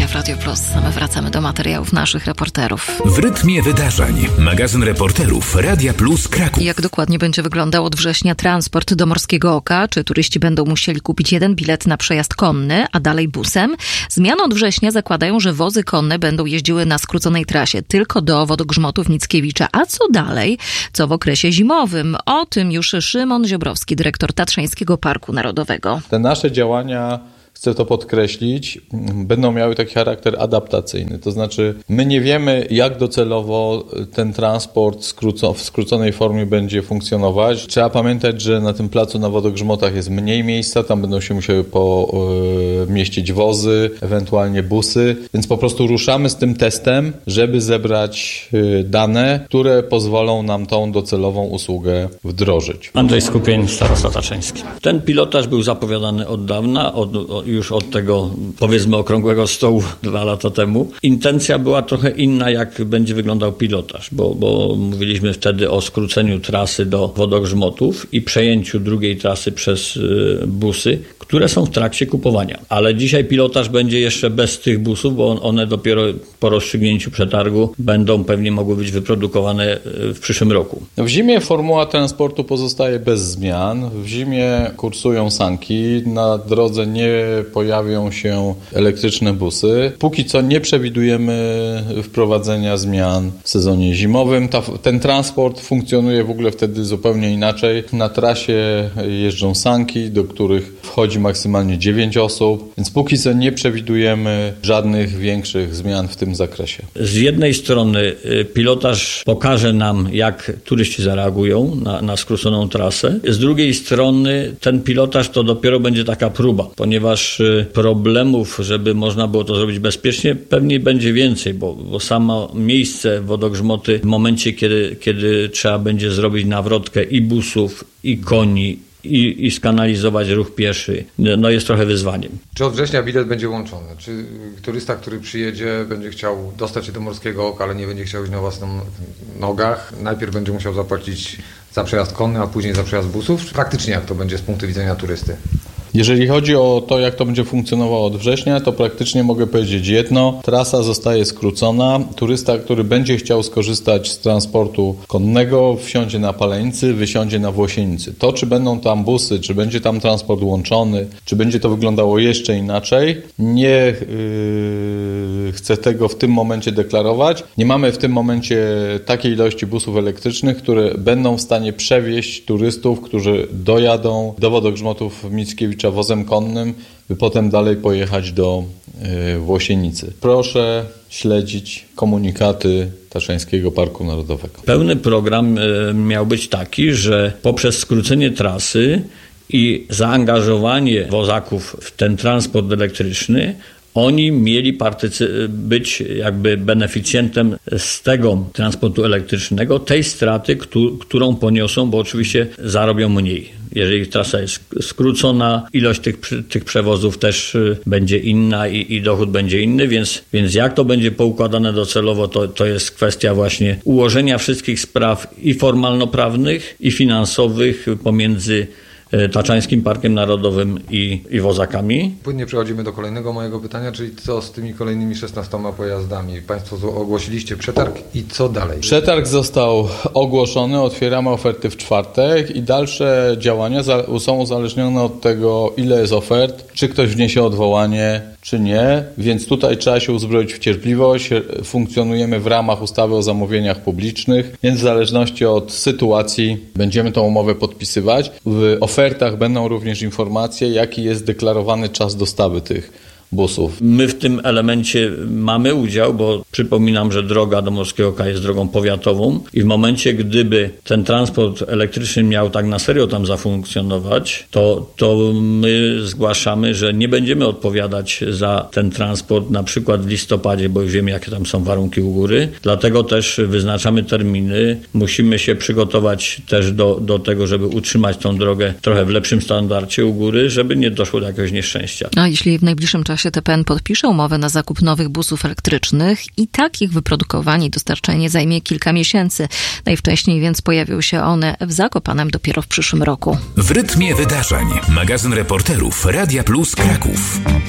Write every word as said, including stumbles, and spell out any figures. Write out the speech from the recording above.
tygodnia w Radio Plus. My wracamy do materiałów naszych reporterów. W rytmie wydarzeń. Magazyn reporterów Radia Plus Kraków. Jak dokładnie będzie wyglądał od września transport do Morskiego Oka? Czy turyści będą musieli kupić jeden bilet na przejazd konny, a dalej busem? Zmiany od września zakładają, że wozy konne będą jeździły na skróconej trasie tylko do Wodogrzmotów Mickiewicza. A co dalej? Co w okresie zimowym? O tym już Szymon Ziobrowski, dyrektor Tatrzańskiego Parku Narodowego. Te nasze działania, chcę to podkreślić, będą miały taki charakter adaptacyjny. To znaczy, my nie wiemy, jak docelowo ten transport skróco, w skróconej formie będzie funkcjonować. Trzeba pamiętać, że na tym placu na Wodogrzmotach jest mniej miejsca, tam będą się musiały pomieścić wozy, ewentualnie busy, więc po prostu ruszamy z tym testem, żeby zebrać dane, które pozwolą nam tą docelową usługę wdrożyć. Andrzej Skupień, starosta tatrzański. Ten pilotaż był zapowiadany od dawna, od, od już od tego, powiedzmy, okrągłego stołu dwa lata temu. Intencja była trochę inna, jak będzie wyglądał pilotaż, bo, bo mówiliśmy wtedy o skróceniu trasy do Wodogrzmotów i przejęciu drugiej trasy przez y, busy, które są w trakcie kupowania. Ale dzisiaj pilotaż będzie jeszcze bez tych busów, bo one dopiero po rozstrzygnięciu przetargu będą pewnie mogły być wyprodukowane w przyszłym roku. W zimie formuła transportu pozostaje bez zmian. W zimie kursują sanki, na drodze nie pojawią się elektryczne busy. Póki co nie przewidujemy wprowadzenia zmian w sezonie zimowym. Ta, ten transport funkcjonuje w ogóle wtedy zupełnie inaczej. Na trasie jeżdżą sanki, do których wchodzi maksymalnie dziewięć osób, więc póki co nie przewidujemy żadnych większych zmian w tym zakresie. Z jednej strony pilotaż pokaże nam, jak turyści zareagują na, na skróconą trasę. Z drugiej strony ten pilotaż to dopiero będzie taka próba, ponieważ problemów, żeby można było to zrobić bezpiecznie, pewnie będzie więcej, bo, bo samo miejsce Wodogrzmoty w momencie, kiedy, kiedy trzeba będzie zrobić nawrotkę i busów, i koni, I, i skanalizować ruch pieszy, no jest trochę wyzwaniem. Czy od września bilet będzie łączony? Czy turysta, który przyjedzie, będzie chciał dostać się do Morskiego Oka, ale nie będzie chciał iść na własnych nogach, najpierw będzie musiał zapłacić za przejazd konny, a później za przejazd busów? Praktycznie jak to będzie z punktu widzenia turysty? Jeżeli chodzi o to, jak to będzie funkcjonowało od września, to praktycznie mogę powiedzieć jedno. Trasa zostaje skrócona. Turysta, który będzie chciał skorzystać z transportu konnego, wsiądzie na Paleńcy, wysiądzie na Włosienicy. To, czy będą tam busy, czy będzie tam transport łączony, czy będzie to wyglądało jeszcze inaczej, nie yy, chcę tego w tym momencie deklarować. Nie mamy w tym momencie takiej ilości busów elektrycznych, które będą w stanie przewieźć turystów, którzy dojadą do Wodogrzmotów Mickiewicza wozem konnym, by potem dalej pojechać do y, Włosienicy. Proszę śledzić komunikaty Tatrzańskiego Parku Narodowego. Pełny program y, miał być taki, że poprzez skrócenie trasy i zaangażowanie wozaków w ten transport elektryczny oni mieli partycy- być jakby beneficjentem z tego transportu elektrycznego, tej straty, któ- którą poniosą, bo oczywiście zarobią mniej. Jeżeli trasa jest skrócona, ilość tych, tych przewozów też będzie inna i, i dochód będzie inny, więc, więc jak to będzie poukładane docelowo, to, to jest kwestia właśnie ułożenia wszystkich spraw i formalno-prawnych, i finansowych pomiędzy Tatrzańskim Parkiem Narodowym i, i wozakami. Płynnie przechodzimy do kolejnego mojego pytania, czyli co z tymi kolejnymi szesnastoma pojazdami? Państwo ogłosiliście przetarg i co dalej? Przetarg został ogłoszony, otwieramy oferty w czwartek i dalsze działania są uzależnione od tego, ile jest ofert, czy ktoś wniesie odwołanie, czy nie, więc tutaj trzeba się uzbroić w cierpliwość. Funkcjonujemy w ramach ustawy o zamówieniach publicznych, więc w zależności od sytuacji będziemy tą umowę podpisywać. W ofertach będą również informacje, jaki jest deklarowany czas dostawy tych busów. My w tym elemencie mamy udział, bo przypominam, że droga do Morskiego Oka jest drogą powiatową i w momencie, gdyby ten transport elektryczny miał tak na serio tam zafunkcjonować, to, to my zgłaszamy, że nie będziemy odpowiadać za ten transport na przykład w listopadzie, bo już wiemy, jakie tam są warunki u góry. Dlatego też wyznaczamy terminy. Musimy się przygotować też do, do tego, żeby utrzymać tą drogę trochę w lepszym standardzie u góry, żeby nie doszło do jakiegoś nieszczęścia. A jeśli w najbliższym czasie T P N podpisze umowę na zakup nowych busów elektrycznych i tak ich wyprodukowanie i dostarczenie zajmie kilka miesięcy. Najwcześniej więc pojawią się one w Zakopanem dopiero w przyszłym roku. W rytmie wydarzeń. Magazyn reporterów Radia Plus Kraków.